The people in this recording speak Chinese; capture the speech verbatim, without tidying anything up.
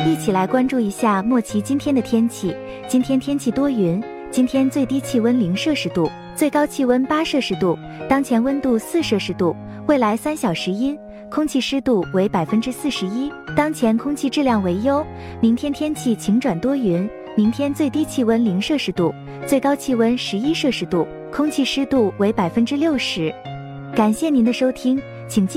一起来关注一下莫奇今天的天气。今天天气多云，今天最低气温零摄氏度，最高气温八摄氏度，当前温度四摄氏度，未来三小时阴，空气湿度为百分之四十一，当前空气质量为优。明天天气晴转多云，明天最低气温零摄氏度，最高气温十一摄氏度，空气湿度为百分之六十。感谢您的收听，请继